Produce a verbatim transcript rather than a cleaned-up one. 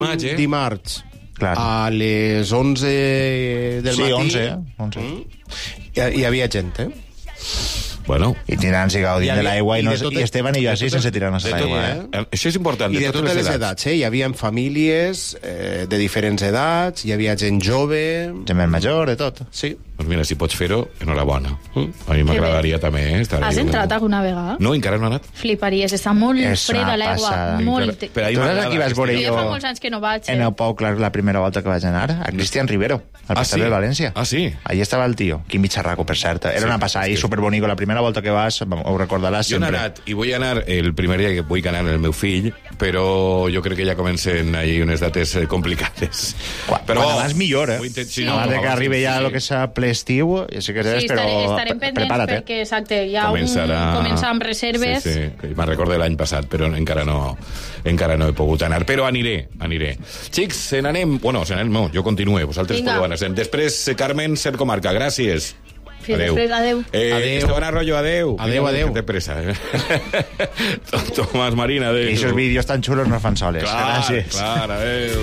Maig, eh? Dimarts. Clar. A les onze del Sí, matí. onze, eh? onze. Mm, hi, hi havia gent, eh? Bueno, I tirant-se i gaudint I de l'aigua, i, i no, de tot- i Esteban i jo de així totes- sense tirar-nos a de tot, l'aigua. eh? Eh? això és important. I de totes les edats. edats, eh? Hi havia famílies eh, de diferents edats, hi havia gent jove... Gent més major, de tot. Sí. Doncs mira, si pots fer-ho, enhorabona. A mi m'agradaria també, eh? estar Has allà. entrat alguna vegada? No, encara no he anat. Fliparies, està molt És freda una l'aigua, passada. molt... Per ahí Tu saps m'agrada a qui vas veure aquesta- Jo jo fa molts anys que no vaig, eh? en el Pau Clar la primera volta que vaig anar? A Cristian Rivero, al Ah, Pastel sí? de València. Ah, sí? Allí estava el tio, quin bitxarraco, per cert. Era Sí, una passada, és i que- superbonico. La primera volta que vas, ho recordaràs Jo no he sempre. anat, i vull anar el primer dia que vull anar el meu fill, però jo crec que ja comencen ahí unes dates eh, complicades. Quan, però quan abans millor, eh? Vull intent- Sí. Abans de que abans arribi ja sí. el que serà ple estiu, ja sé que és, Sí, però estaré, estarem pre- pendents prepara't, eh? perquè, exacte, hi ha Començarà... un... començar amb reserves. Sí, sí, que me'n recordo l'any passat, però encara no, encara no he pogut anar. Però aniré, aniré. Xics, se n'anem... Bueno, se n'anem, no, jo continuo, vosaltres Vinga. podeu anar. Després, eh, Carmen, Ser Comarca, gràcies. Fins després, adeu. Eh, Adeu. Esteban Arroyo, adeu. Adeu, Vinga, adeu. Que té pressa. Eh? Tomàs Marina, adeu. I aquests vídeos tan xulos no es fan soles. Clar, Gràcies. clar, adeu.